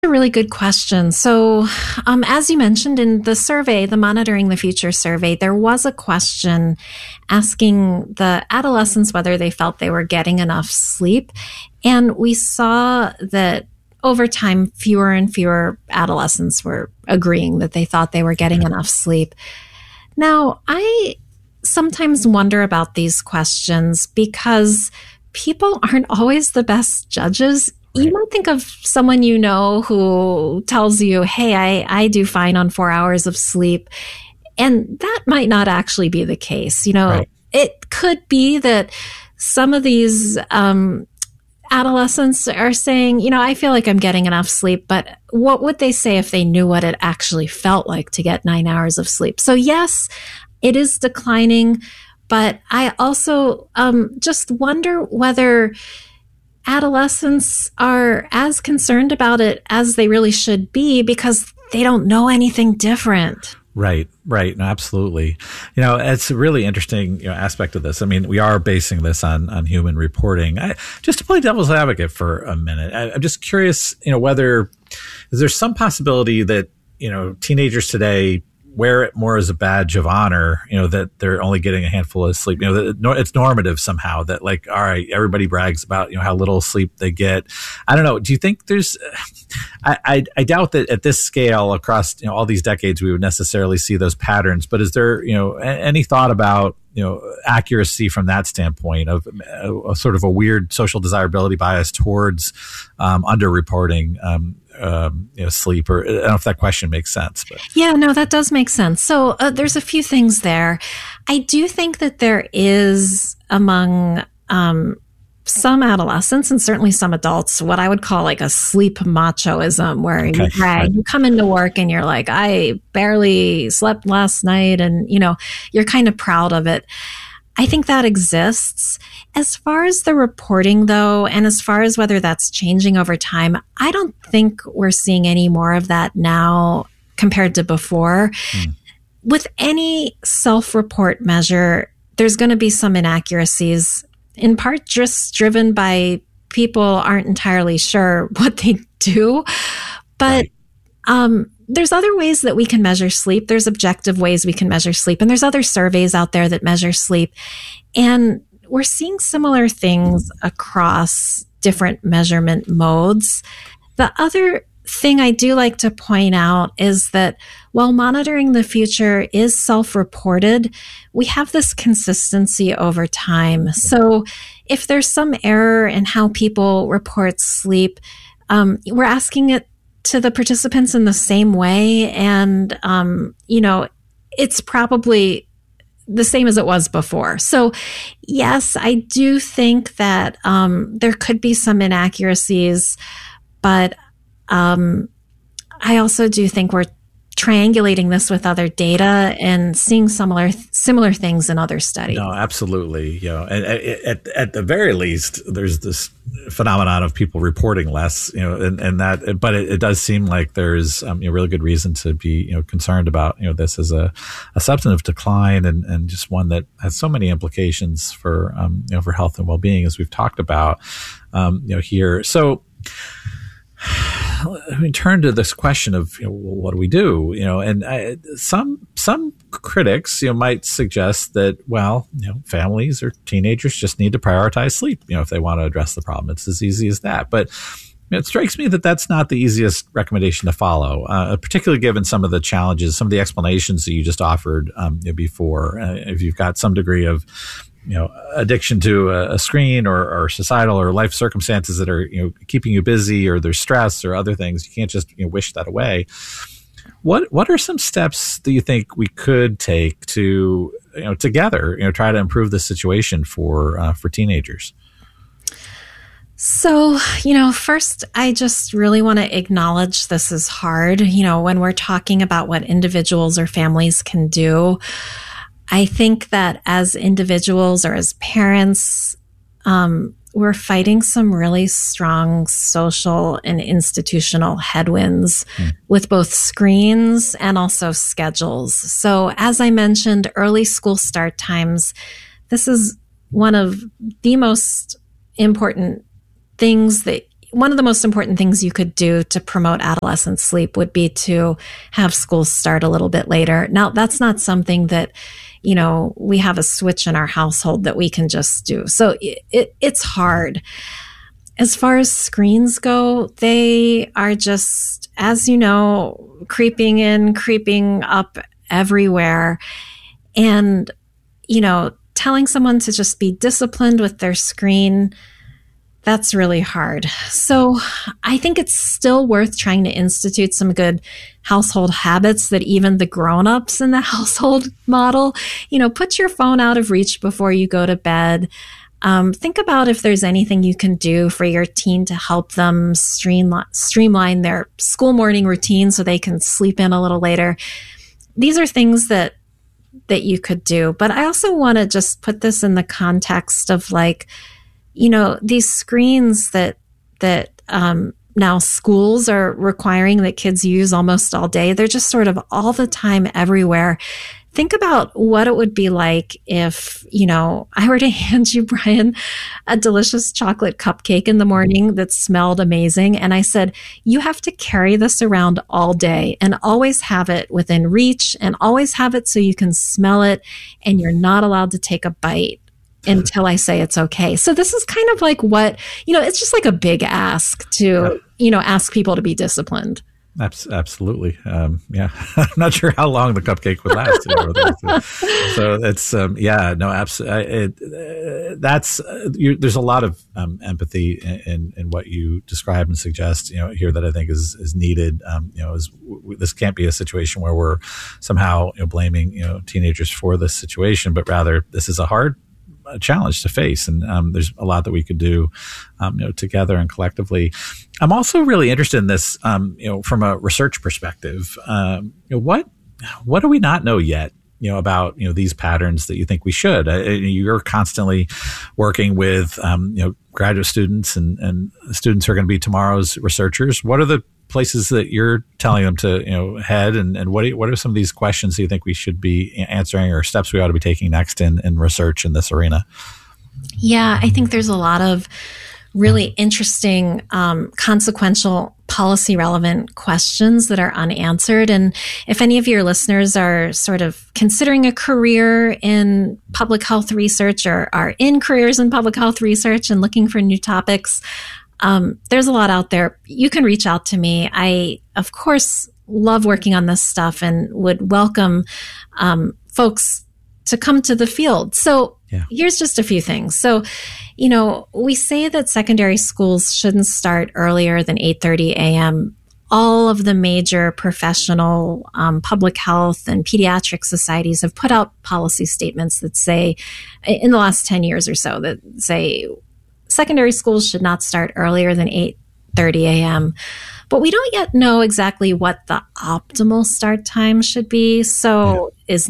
A really good question. So, as you mentioned in the survey, the Monitoring the Future survey, there was a question asking the adolescents whether they felt they were getting enough sleep. And we saw that over time, fewer and fewer adolescents were agreeing that they thought they were getting enough sleep. Now, I sometimes wonder about these questions because people aren't always the best judges. You might think of someone you know who tells you, hey, I do fine on 4 hours of sleep. And that might not actually be the case. It could be that some of these adolescents are saying, I feel like I'm getting enough sleep, but what would they say if they knew what it actually felt like to get 9 hours of sleep? So yes, it is declining, but I also just wonder whether adolescents are as concerned about it as they really should be because they don't know anything different. Right. No, absolutely. It's a really interesting aspect of this. I mean, we are basing this on human reporting. Just to play devil's advocate for a minute, I'm just curious, whether is there some possibility that, teenagers today wear it more as a badge of honor, that they're only getting a handful of sleep, that it's normative somehow that like, all right, everybody brags about, how little sleep they get. I don't know. Do you think there's, I doubt that at this scale across, all these decades, we would necessarily see those patterns, but is there, any thought about, accuracy from that standpoint of a sort of a weird social desirability bias towards, underreporting, sleep, or I don't know if that question makes sense. But. Yeah, no, that does make sense. So there's a few things there. I do think that there is among some adolescents and certainly some adults what I would call like a sleep machoism, where you brag, you come into work and you're like, I barely slept last night, and you're kind of proud of it. I think that exists. As far as the reporting, though, and as far as whether that's changing over time, I don't think we're seeing any more of that now compared to before. With any self-report measure, there's going to be some inaccuracies, in part just driven by people aren't entirely sure what they do. But there's other ways that we can measure sleep. There's objective ways we can measure sleep. And there's other surveys out there that measure sleep. And we're seeing similar things across different measurement modes. The other thing I do like to point out is that while Monitoring the Future is self-reported, we have this consistency over time. So if there's some error in how people report sleep, we're asking it to the participants in the same way. And, it's probably the same as it was before. So yes, I do think that there could be some inaccuracies, but I also do think we're triangulating this with other data and seeing similar things in other studies. No, absolutely. And at the very least, there's this phenomenon of people reporting less, and that, but it does seem like there's really good reason to be, concerned about, this as a substantive decline and just one that has so many implications for, for health and well-being, as we've talked about, here. So, I mean, turn to this question of what do we do? And some critics might suggest that families or teenagers just need to prioritize sleep if they want to address the problem. It's as easy as that. But it strikes me that that's not the easiest recommendation to follow, particularly given some of the challenges, some of the explanations that you just offered before. If you've got some degree of addiction to a screen or societal or life circumstances that are, keeping you busy, or there's stress or other things, you can't just wish that away. What are some steps that you think we could take to, together, try to improve the situation for teenagers? So, first, I just really want to acknowledge this is hard. When we're talking about what individuals or families can do, I think that as individuals or as parents, we're fighting some really strong social and institutional headwinds with both screens and also schedules. So as I mentioned, early school start times, this is one of the most important things that one of the most important things you could do to promote adolescent sleep would be to have schools start a little bit later. Now, that's not something that, we have a switch in our household that we can just do. So it's hard. As far as screens go, they are just, as you know, creeping up everywhere. And, telling someone to just be disciplined with their screen, that's really hard. So I think it's still worth trying to institute some good household habits that even the grown-ups in the household model. Put your phone out of reach before you go to bed. Think about if there's anything you can do for your teen to help them streamline their school morning routine so they can sleep in a little later. These are things that you could do. But I also want to just put this in the context of these screens that now schools are requiring that kids use almost all day. They're just sort of all the time everywhere. Think about what it would be like if, I were to hand you, Brian, a delicious chocolate cupcake in the morning that smelled amazing. And I said, you have to carry this around all day and always have it within reach and always have it so you can smell it. And you're not allowed to take a bite until I say it's okay. So this is kind of like what, it's just like a big ask to, ask people to be disciplined. Absolutely. I'm not sure how long the cupcake would last. So it's, there's a lot of empathy in what you describe and suggest, here that I think is needed. This can't be a situation where we're somehow blaming, teenagers for this situation, but rather this is a hard challenge to face. And there's a lot that we could do, together and collectively. I'm also really interested in this, from a research perspective. What do we not know yet, about, these patterns that you think we should? You're constantly working with, graduate students and students who are going to be tomorrow's researchers. What are the places that you're telling them to, head, and what are some of these questions that you think we should be answering or steps we ought to be taking next in research in this arena? Yeah, I think there's a lot of really interesting, consequential, policy relevant questions that are unanswered. And if any of your listeners are sort of considering a career in public health research or are in careers in public health research and looking for new topics, there's a lot out there. You can reach out to me. I, of course, love working on this stuff and would welcome folks to come to the field. So here's just a few things. So, we say that secondary schools shouldn't start earlier than 8:30 a.m. All of the major professional public health and pediatric societies have put out policy statements that say, in the last 10 years or so, that say secondary schools should not start earlier than 8:30 a.m. But we don't yet know exactly what the optimal start time should be. So is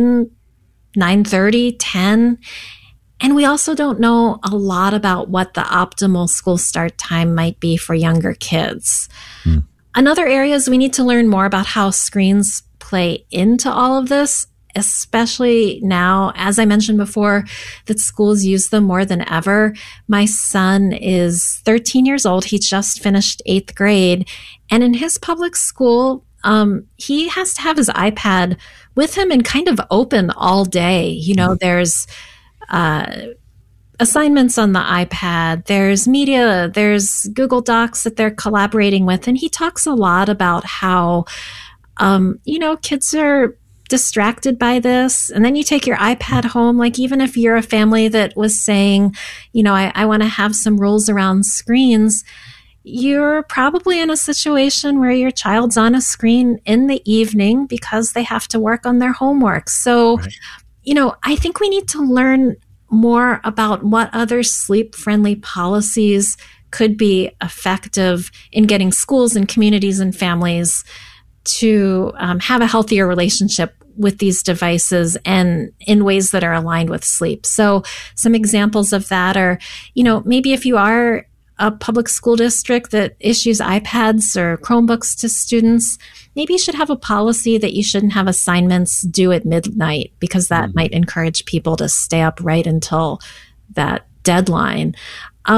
9:30, 10? And we also don't know a lot about what the optimal school start time might be for younger kids. Another area is we need to learn more about how screens play into all of this, especially now, as I mentioned before, that schools use them more than ever. My son is 13 years old. He just finished 8th grade. And in his public school, he has to have his iPad with him and kind of open all day. There's assignments on the iPad, there's media, there's Google Docs that they're collaborating with. And he talks a lot about how, kids are distracted by this. And then you take your iPad home, like even if you're a family that was saying, I want to have some rules around screens, you're probably in a situation where your child's on a screen in the evening because they have to work on their homework. So, right. I think we need to learn more about what other sleep-friendly policies could be effective in getting schools and communities and families to have a healthier relationship with these devices and in ways that are aligned with sleep. So some examples of that are, maybe if you are a public school district that issues iPads or Chromebooks to students, maybe you should have a policy that you shouldn't have assignments due at midnight because that might encourage people to stay up right until that deadline.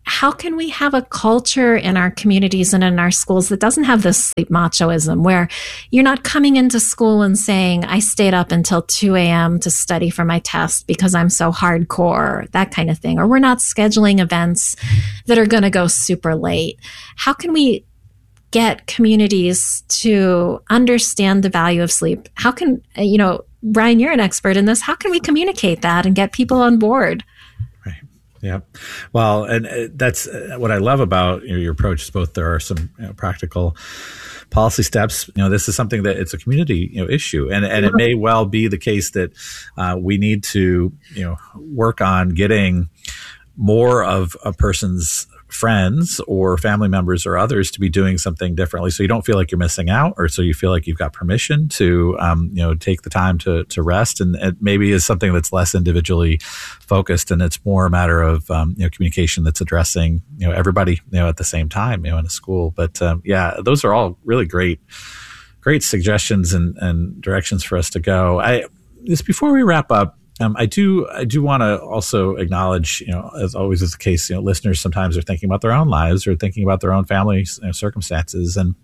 how can we have a culture in our communities and in our schools that doesn't have this sleep machoism, where you're not coming into school and saying, I stayed up until 2 a.m. to study for my test because I'm so hardcore, that kind of thing. Or we're not scheduling events that are going to go super late. How can we get communities to understand the value of sleep? How can, Brian, you're an expert in this. How can we communicate that and get people on board? Yeah. Well, and that's what I love about your approach is both there are some practical policy steps. This is something that it's a community issue, and it may well be the case that we need to work on getting more of a person's friends or family members or others to be doing something differently, so you don't feel like you're missing out, or so you feel like you've got permission to take the time to rest, and it maybe is something that's less individually focused, and it's more a matter of communication that's addressing everybody at the same time in a school. But those are all really great suggestions and directions for us to go. Just before we wrap up, I do want to also acknowledge, as always is the case, listeners sometimes are thinking about their own lives or thinking about their own family circumstances. And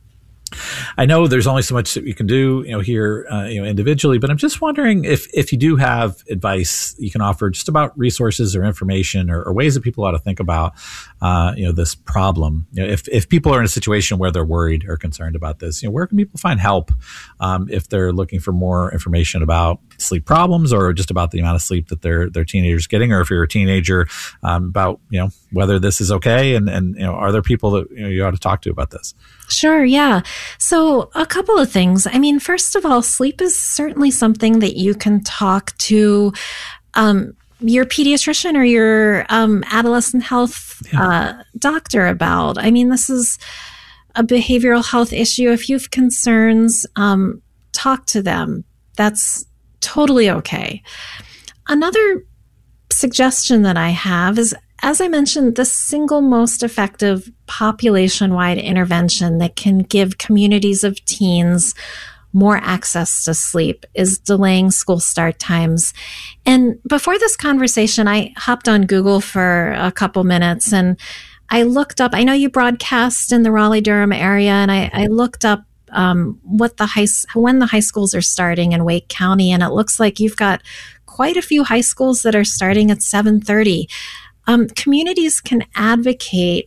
I know there's only so much that you can do, here, individually, but I'm just wondering if you do have advice you can offer just about resources or information or ways that people ought to think about, this problem. If people are in a situation where they're worried or concerned about this, where can people find help, if they're looking for more information about sleep problems or just about the amount of sleep that their teenagers getting, or if you're a teenager, about, whether this is okay and are there people that you ought to talk to about this? Sure. Yeah. So a couple of things. I mean, first of all, sleep is certainly something that you can talk to your pediatrician or your adolescent health doctor about. I mean, this is a behavioral health issue. If you have concerns, talk to them. That's totally okay. Another suggestion that I have is, as I mentioned, the single most effective population-wide intervention that can give communities of teens more access to sleep is delaying school start times. And before this conversation, I hopped on Google for a couple minutes and I looked up, I know you broadcast in the Raleigh-Durham area, and I looked up when the high schools are starting in Wake County, and it looks like you've got quite a few high schools that are starting at 7:30. Communities can advocate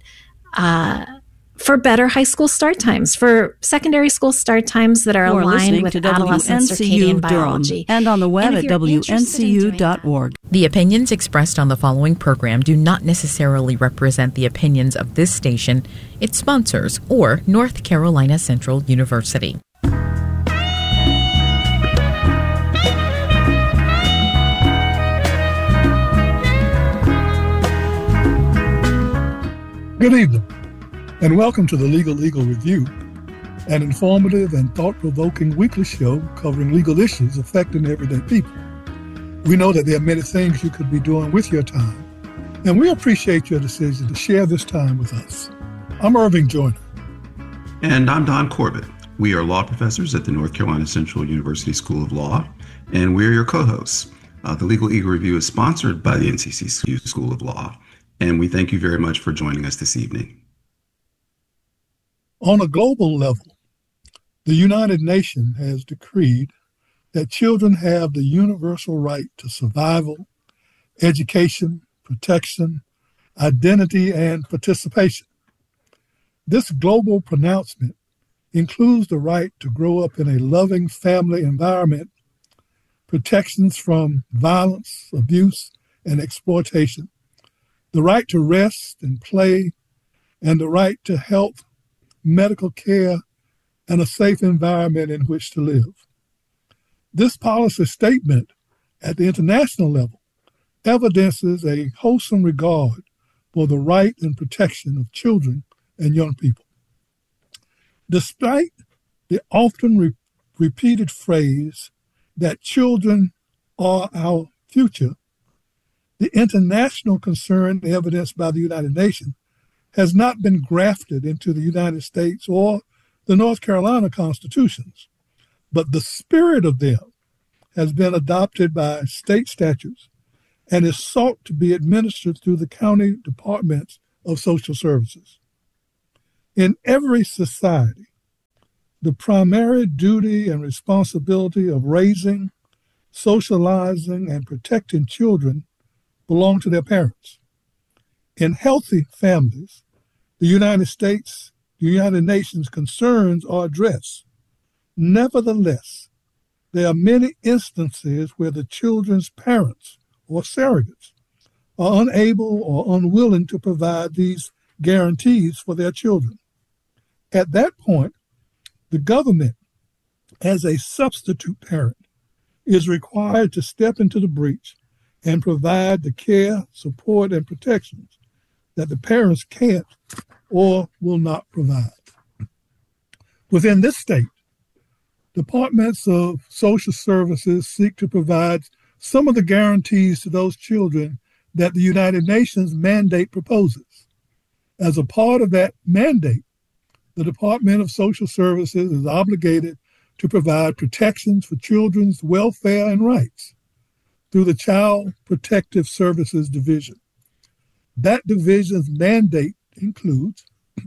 for better high school start times, for secondary school start times that are aligned with adolescent circadian biology. And on the web at WNCU.org. The opinions expressed on the following program do not necessarily represent the opinions of this station, its sponsors, or North Carolina Central University. Good evening, and welcome to the Legal Eagle Review, an informative and thought-provoking weekly show covering legal issues affecting everyday people. We know that there are many things you could be doing with your time, and we appreciate your decision to share this time with us. I'm Irving Joyner. And I'm Don Corbett. We are law professors at the North Carolina Central University School of Law, and we're your co-hosts. The Legal Eagle Review is sponsored by the NCC School of Law, and we thank you very much for joining us this evening. On a global level, the United Nations has decreed that children have the universal right to survival, education, protection, identity, and participation. This global pronouncement includes the right to grow up in a loving family environment, protections from violence, abuse, and exploitation, the right to rest and play, and the right to health, medical care, and a safe environment in which to live. This policy statement at the international level evidences a wholesome regard for the right and protection of children and young people. Despite the often repeated phrase that children are our future, the international concern evidenced by the United Nations has not been grafted into the United States or the North Carolina constitutions, but the spirit of them has been adopted by state statutes and is sought to be administered through the county departments of Social Services. In every society, the primary duty and responsibility of raising, socializing, and protecting children belong to their parents. In healthy families, the United Nations concerns are addressed. Nevertheless, there are many instances where the children's parents or surrogates are unable or unwilling to provide these guarantees for their children. At that point, the government, as a substitute parent, is required to step into the breach and provide the care, support, and protections that the parents can't or will not provide. Within this state, departments of social services seek to provide some of the guarantees to those children that the United Nations mandate proposes. As a part of that mandate, the Department of Social Services is obligated to provide protections for children's welfare and rights through the Child Protective Services Division. That division's mandate includes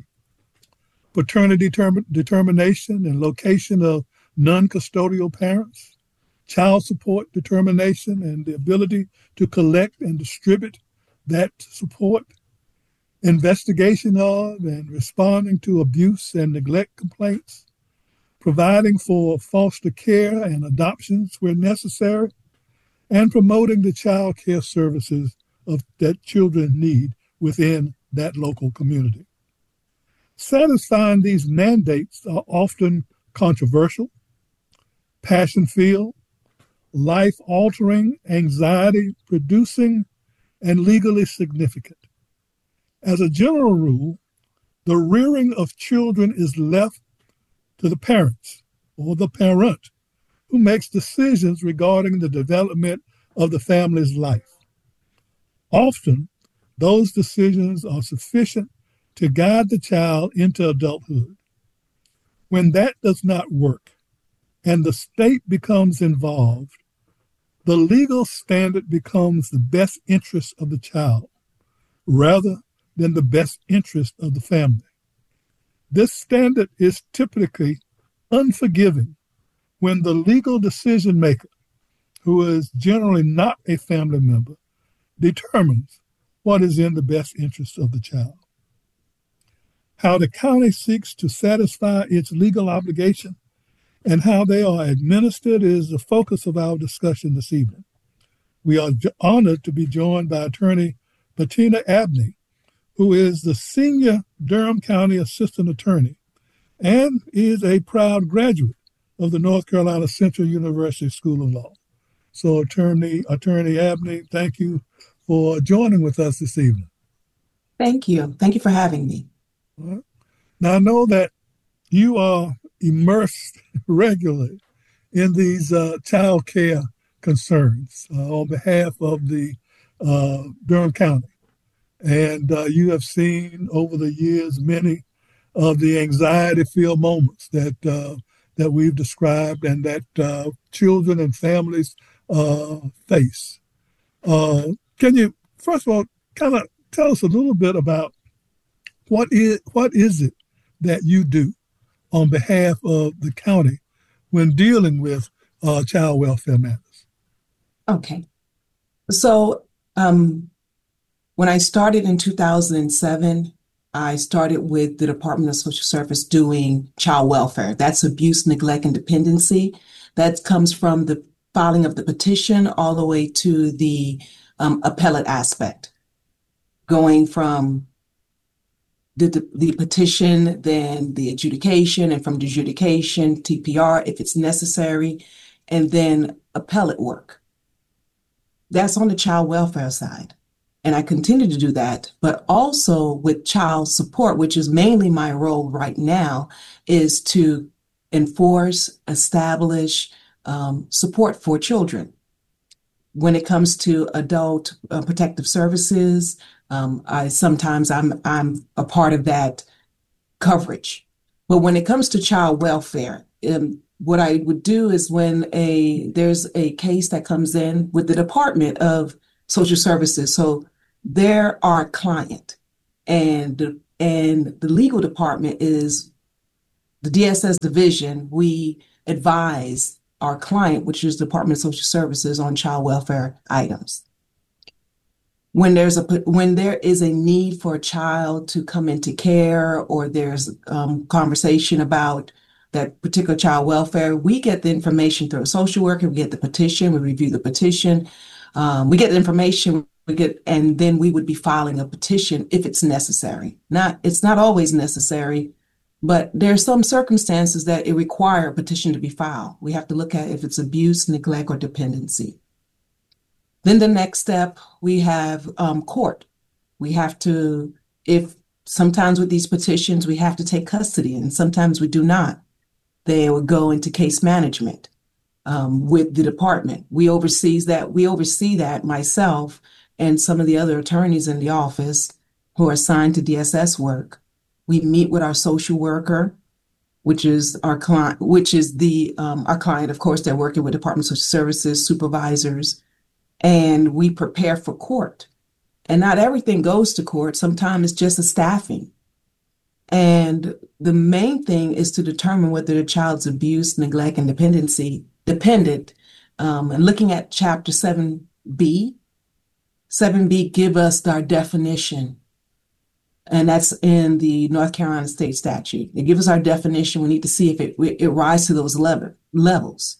paternity determination and location of non-custodial parents, child support determination and the ability to collect and distribute that support, investigation of and responding to abuse and neglect complaints, providing for foster care and adoptions where necessary, and promoting the child care services that children need within that local community. Satisfying these mandates are often controversial, passion-filled, life-altering, anxiety-producing, and legally significant. As a general rule, the rearing of children is left to the parents or the parent who makes decisions regarding the development of the family's life. Often, those decisions are sufficient to guide the child into adulthood. When that does not work and the state becomes involved, the legal standard becomes the best interest of the child rather than the best interest of the family. This standard is typically unforgiving when the legal decision maker, who is generally not a family member, determines what is in the best interest of the child. How the county seeks to satisfy its legal obligation and how they are administered is the focus of our discussion this evening. We are honored to be joined by Attorney Bettina Abney, who is the Senior Durham County Assistant Attorney and is a proud graduate of the North Carolina Central University School of Law. So Attorney Abney, thank you for joining with us this evening. Thank you. Thank you for having me. All right. Now, I know that you are immersed regularly in these child care concerns on behalf of the Durham County. And you have seen over the years many of the anxiety-filled moments that we've described and that children and families face. Can you, first of all, kind of tell us a little bit about what is it that you do on behalf of the county when dealing with child welfare matters? Okay. So when I started in 2007, I started with the Department of Social Service doing child welfare. That's abuse, neglect, and dependency. That comes from the filing of the petition all the way to the appellate aspect, going from the petition, then the adjudication, and from the adjudication, TPR, if it's necessary, and then appellate work. That's on the child welfare side. And I continue to do that, but also with child support, which is mainly my role right now, is to enforce, establish support for children. When it comes to adult protective services, I'm a part of that coverage. But when it comes to child welfare, what I would do is when there's a case that comes in with the Department of Social Services, so they're our client, and the legal department is the DSS division. We advise our client, which is the Department of Social Services, on child welfare items. When there is a need for a child to come into care, or there's conversation about that particular child welfare, we get the information through a social worker. We get the petition. We review the petition. We get the information. And then we would be filing a petition if it's necessary. It's not always necessary, but there are some circumstances that it require a petition to be filed. We have to look at if it's abuse, neglect, or dependency. Then the next step, we have court. We have to, if sometimes with these petitions, we have to take custody, and sometimes we do not. They would go into case management with the department. We oversee that myself and some of the other attorneys in the office who are assigned to DSS work. We meet with our social worker, which is our client, our client, of course. They're working with Department of Social Services supervisors, and we prepare for court. And not everything goes to court. Sometimes it's just a staffing. And the main thing is to determine whether the child's abuse, neglect, and dependency dependent. And looking at Chapter 7B, 7B give us our definition. And that's in the North Carolina state statute. It gives us our definition. We need to see if it rises to those levels.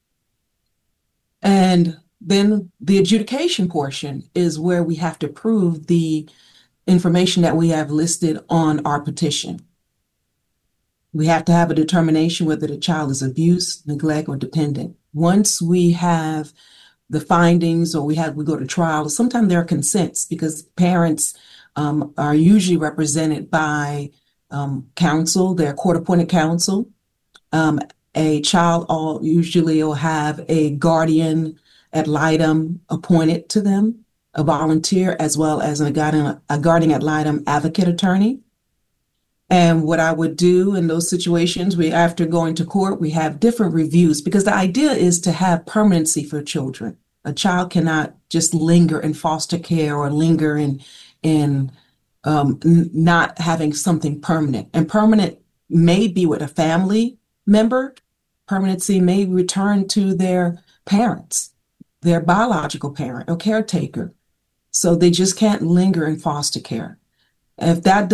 And then the adjudication portion is where we have to prove the information that we have listed on our petition. We have to have a determination whether the child is abuse, neglect, or dependent. Once we have the findings, or we go to trial, sometimes there are consents because parents are usually represented by counsel, their court-appointed counsel. A child usually will have a guardian ad litem appointed to them, a volunteer, as well as a guardian ad litem advocate attorney. And what I would do in those situations, after going to court, we have different reviews, because the idea is to have permanency for children. A child cannot just linger in foster care or linger in not having something permanent. And permanent may be with a family member. Permanency may return to their parents, their biological parent or caretaker. So they just can't linger in foster care. If that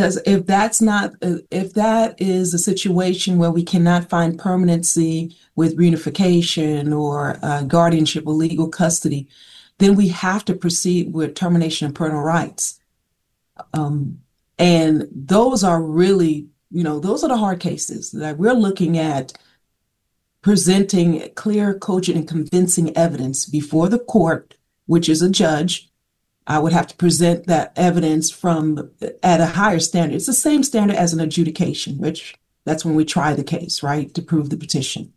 is a situation where we cannot find permanency with reunification or guardianship or legal custody, then we have to proceed with termination of parental rights. And those are really, those are the hard cases that we're looking at, presenting clear, cogent, and convincing evidence before the court, which is a judge. I would have to present that evidence at a higher standard. It's the same standard as an adjudication, which that's when we try the case, right, to prove the petition.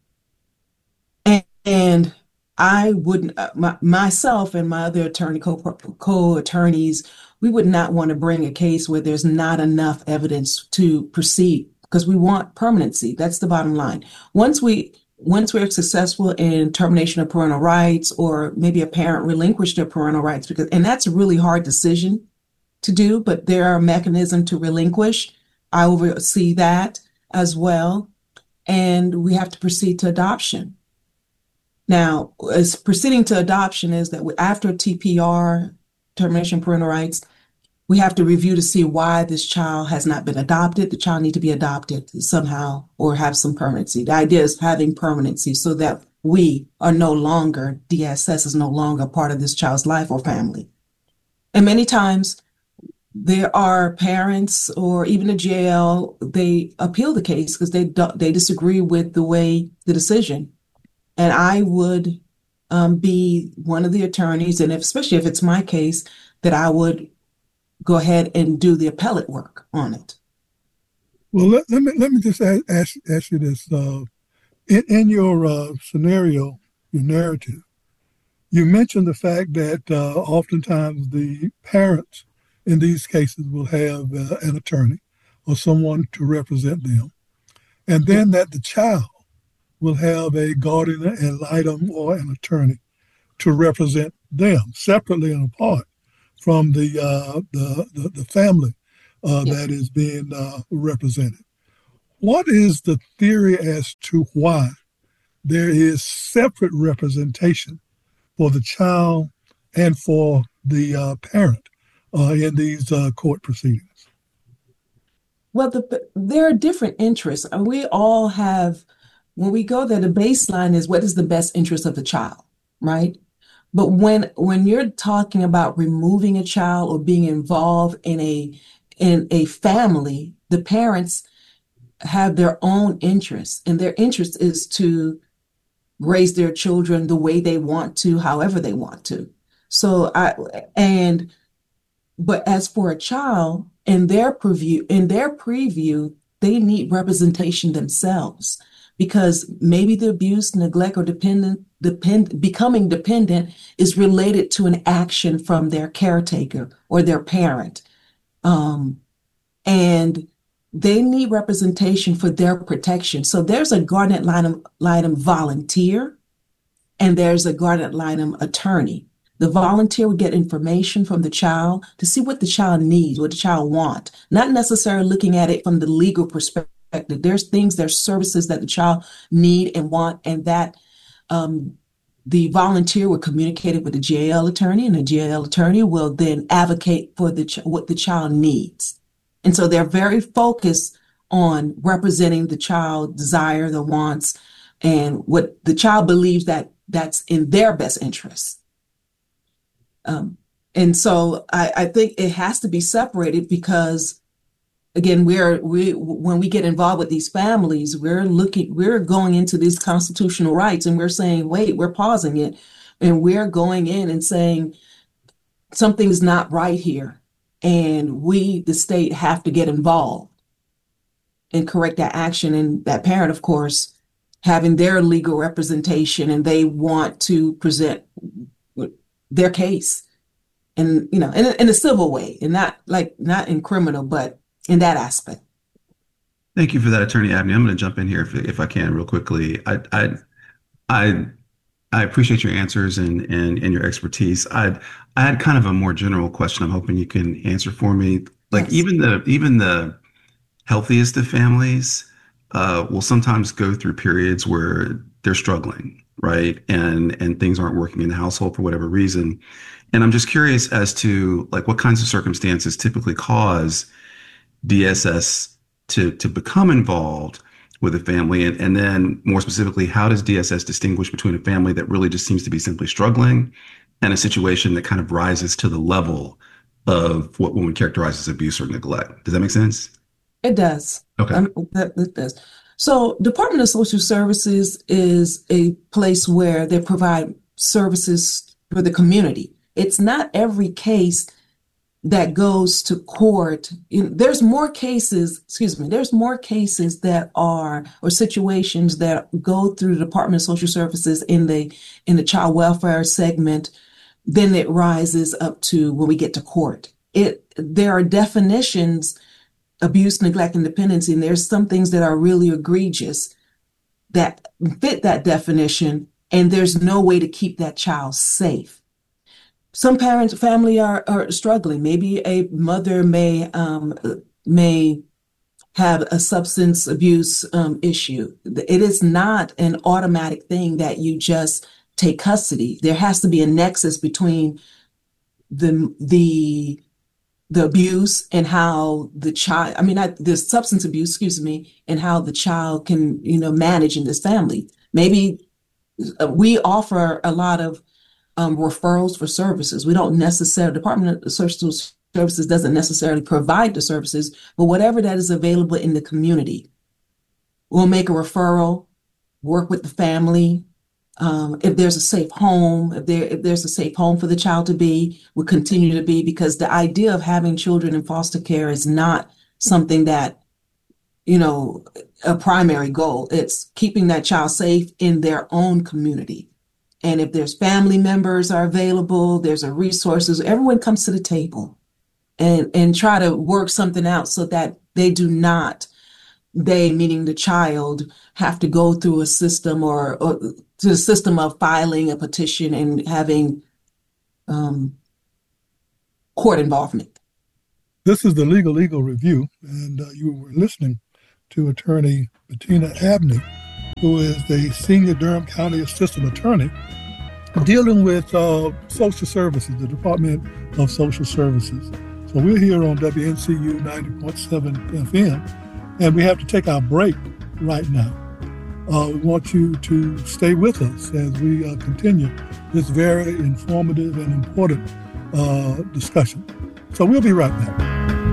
And I wouldn't, myself and my other co-attorneys, we would not want to bring a case where there's not enough evidence to proceed, because we want permanency. That's the bottom line. Once we're successful in termination of parental rights, or maybe a parent relinquished their parental rights, and that's a really hard decision to do, but there are mechanisms to relinquish. I oversee that as well. And we have to proceed to adoption. Now, as proceeding to adoption is that after TPR, termination of parental rights, we have to review to see why this child has not been adopted. The child needs to be adopted somehow or have some permanency. The idea is having permanency so that we are no longer, DSS is no longer part of this child's life or family. And many times there are parents or even the jail, they appeal the case because they disagree with the decision. And I would be one of the attorneys, and especially if it's my case, that I would go ahead and do the appellate work on it. Well, let me just ask you this. In your scenario, your narrative, you mentioned the fact that oftentimes the parents in these cases will have an attorney or someone to represent them, and then that the child will have a guardian ad litem or an attorney to represent them separately and apart from the family that is being represented. What is the theory as to why there is separate representation for the child and for the parent in these court proceedings? Well, there are different interests. And we all have, when we go there, the baseline is what is the best interest of the child, right? But when you're talking about removing a child or being involved in a family, the parents have their own interests, and their interest is to raise their children the way they want to, however they want to. But as for a child, in their preview, they need representation themselves, because maybe the abuse, neglect, or becoming dependent is related to an action from their caretaker or their parent. And they need representation for their protection. So there's a guardian ad litem volunteer, and there's a guardian ad litem attorney. The volunteer would get information from the child to see what the child needs, what the child wants, not necessarily looking at it from the legal perspective. There's services that the child need and want, and that the volunteer will communicate it with the GAL attorney, and the GAL attorney will then advocate for what the child needs. And so they're very focused on representing the child's desire, the wants, and what the child believes that's in their best interest. And so I think it has to be separated, because again, when we get involved with these families, we're going into these constitutional rights, and we're saying, wait, we're pausing it, and we're going in and saying something's not right here, and we, the state, have to get involved and correct that action. And that parent, of course, having their legal representation, and they want to present their case, and in a civil way, and not in criminal, but in that aspect. Thank you for that, Attorney Abney. I'm going to jump in here if I can real quickly. I appreciate your answers and your expertise. I had kind of a more general question I'm hoping you can answer for me. Like, yes. even the healthiest of families will sometimes go through periods where they're struggling, right? And things aren't working in the household for whatever reason. And I'm just curious as to what kinds of circumstances typically cause DSS to become involved with a family, and then more specifically, how does DSS distinguish between a family that really just seems to be simply struggling and a situation that kind of rises to the level of what one would characterize as abuse or neglect? Does that make sense? It does. Okay. It does. So Department of Social Services is a place where they provide services for the community. It's not every case that goes to court. There's more cases that are, or situations that go through the Department of Social Services in the child welfare segment, then it rises up to when we get to court. There are definitions, abuse, neglect, and dependency, and there's some things that are really egregious that fit that definition, and there's no way to keep that child safe. Some family are struggling. Maybe a mother may have a substance abuse issue. It is not an automatic thing that you just take custody. There has to be a nexus between the abuse and how the child, the substance abuse, and how the child can, manage in this family. Maybe we offer a lot of referrals for services. We don't necessarily, Department of Social Services doesn't necessarily provide the services, but whatever that is available in the community, we'll make a referral, work with the family. If there's a safe home, if there's a safe home for the child to be, will continue to be, because the idea of having children in foster care is not something that, a primary goal. It's keeping that child safe in their own community. And if there's family members are available, there's resources, everyone comes to the table and try to work something out so that they, meaning the child, have to go through a system or to the system of filing a petition and having court involvement. This is the Legal Eagle Review, and you were listening to Attorney Bettina Abney, who is the Senior Durham County Assistant Attorney dealing with social services, the Department of Social Services. So we're here on WNCU 90.7 FM, and we have to take our break right now. We want you to stay with us as we continue this very informative and important discussion. So we'll be right back.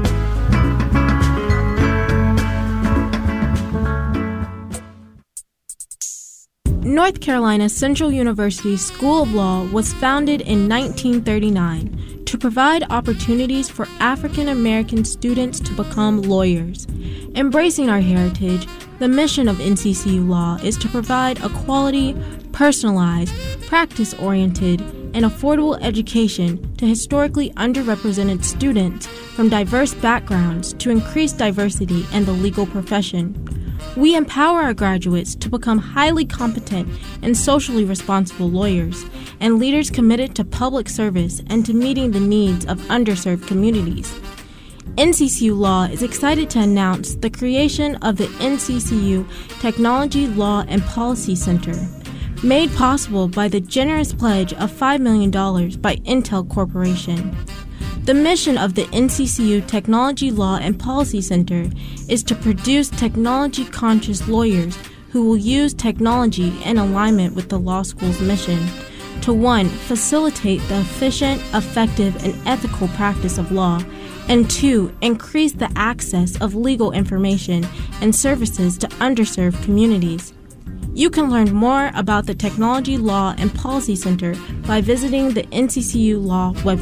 North Carolina Central University School of Law was founded in 1939 to provide opportunities for African American students to become lawyers. Embracing our heritage, the mission of NCCU Law is to provide a quality, personalized, practice-oriented, and affordable education to historically underrepresented students from diverse backgrounds to increase diversity in the legal profession. We empower our graduates to become highly competent and socially responsible lawyers and leaders committed to public service and to meeting the needs of underserved communities. NCCU Law is excited to announce the creation of the NCCU Technology, Law, and Policy Center, made possible by the generous pledge of $5 million by Intel Corporation. The mission of the NCCU Technology, Law, and Policy Center is to produce technology-conscious lawyers who will use technology in alignment with the law school's mission to 1. Facilitate the efficient, effective, and ethical practice of law, and 2. Increase the access of legal information and services to underserved communities. You can learn more about the Technology, Law, and Policy Center by visiting the NCCU Law website.